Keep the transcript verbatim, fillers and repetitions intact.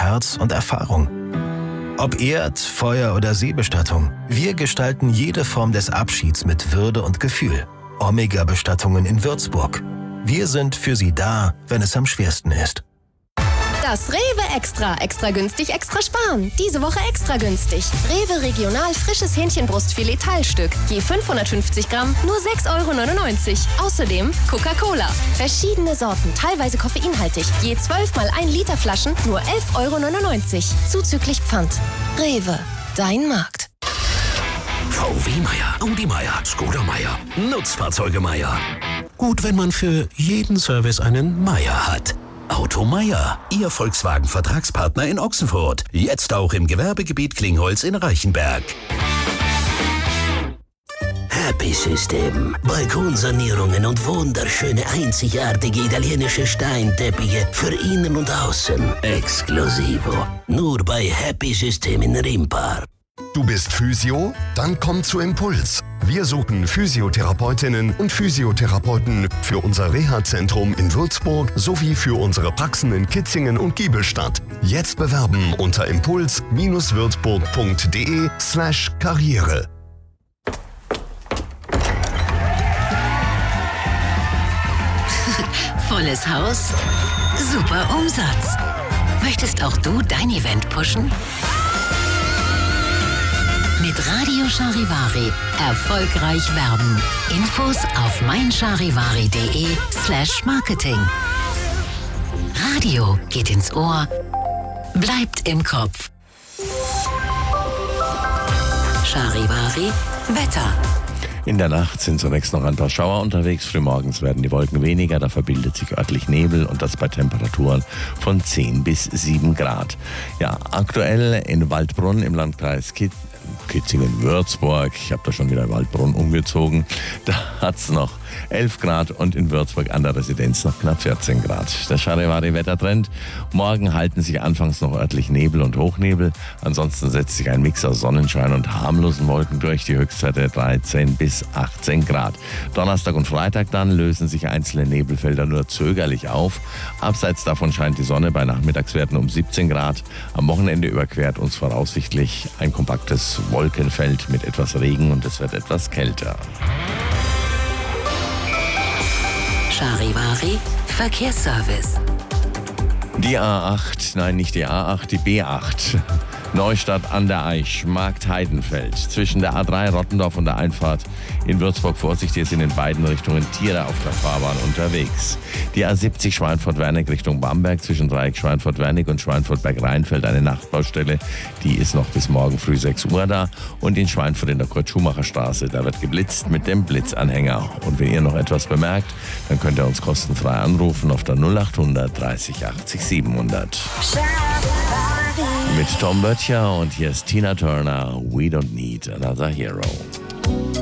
Herz und Erfahrung. Ob Erd-, Feuer- oder Seebestattung, wir gestalten jede Form des Abschieds mit Würde und Gefühl. Omega-Bestattungen in Würzburg. Wir sind für Sie da, wenn es am schwersten ist. Das Rewe Extra. Extra günstig, extra sparen. Diese Woche extra günstig. Rewe Regional frisches Hähnchenbrustfilet Teilstück. Je fünfhundertfünfzig Gramm, nur sechs Euro neunundneunzig. Außerdem Coca-Cola. Verschiedene Sorten, teilweise koffeinhaltig. Je zwölf mal ein Liter Flaschen, nur elf Euro neunundneunzig. Zuzüglich Pfand. Rewe. Dein Markt. V W Meier, Audi Meier, Skoda Meier, Nutzfahrzeuge Meier. Gut, wenn man für jeden Service einen Meier hat. Auto Meier, Ihr Volkswagen-Vertragspartner in Ochsenfurt. Jetzt auch im Gewerbegebiet Klingholz in Reichenberg. Happy System. Balkonsanierungen und wunderschöne, einzigartige italienische Steinteppiche für innen und außen. Exklusivo. Nur bei Happy System in Rimpar. Du bist Physio? Dann komm zu Impuls. Wir suchen Physiotherapeutinnen und Physiotherapeuten für unser Reha-Zentrum in Würzburg sowie für unsere Praxen in Kitzingen und Giebelstadt. Jetzt bewerben unter impuls-würzburg.de slash Karriere. Volles Haus, super Umsatz. Möchtest auch du dein Event pushen? Mit Radio Charivari erfolgreich werben. Infos auf meincharivari.de slash Marketing. Radio geht ins Ohr, bleibt im Kopf. Charivari Wetter. In der Nacht sind zunächst noch ein paar Schauer unterwegs. Frühmorgens werden die Wolken weniger, da verbildet sich örtlich Nebel und das bei Temperaturen von zehn bis sieben Grad. Ja, aktuell in Waldbrunn im Landkreis Kitt Kitzingen-Würzburg. Ich habe da schon wieder Waldbrunn umgezogen. Da hat es noch elf Grad und in Würzburg an der Residenz noch knapp vierzehn Grad. Der Charivari-Wettertrend. Morgen halten sich anfangs noch örtlich Nebel und Hochnebel. Ansonsten setzt sich ein Mix aus Sonnenschein und harmlosen Wolken durch. Die Höchstwerte dreizehn bis achtzehn Grad. Donnerstag und Freitag dann lösen sich einzelne Nebelfelder nur zögerlich auf. Abseits davon scheint die Sonne bei Nachmittagswerten um siebzehn Grad. Am Wochenende überquert uns voraussichtlich ein kompaktes Wolkenfeld mit etwas Regen und es wird etwas kälter. Charivari Verkehrsservice. Die A acht, nein nicht die A acht, die B acht. Neustadt an der Aisch, Markt Heidenfeld. Zwischen der A drei Rottendorf und der Einfahrt in Würzburg Vorsicht, hier sind in beiden Richtungen Tiere auf der Fahrbahn unterwegs. Die A siebzig Schweinfurt-Wernig Richtung Bamberg zwischen Dreieck Schweinfurt-Wernig und Schweinfurt-Berg-Rheinfeld eine Nachtbaustelle. Die ist noch bis morgen früh sechs Uhr da. Und in Schweinfurt in der Kurt-Schumacher-Straße, da wird geblitzt mit dem Blitzanhänger. Und wenn ihr noch etwas bemerkt, dann könnt ihr uns kostenfrei anrufen auf der null acht hundert dreißig achtzig siebenhundert. Mit Tom Böttcher und hier ist Tina Turner, We Don't Need Another Hero.